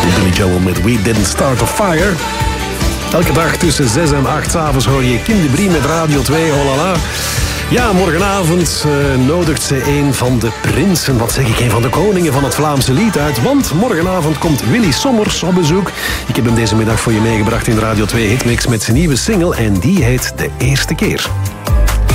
Billy Joel met We Didn't Start a Fire. Elke dag tussen 6 en 8 s'avonds hoor je Kim de Brie met Radio 2, holala. Ja, morgenavond nodigt ze een van de prinsen, wat zeg ik, een van de koningen van het Vlaamse lied uit. Want morgenavond komt Willy Sommers op bezoek. Ik heb hem deze middag voor je meegebracht in de Radio 2 Hitmix met zijn nieuwe single en die heet De Eerste Keer.